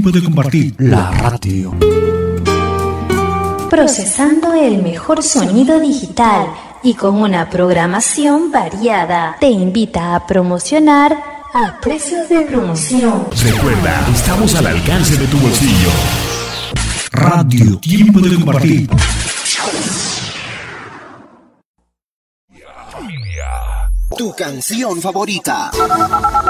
Tiempo de compartir. La radio. Procesando el mejor sonido digital y con una programación variada. Te invita a promocionar a precios de promoción. Recuerda, estamos al alcance de tu bolsillo. Radio Tiempo de compartir. Tu canción favorita.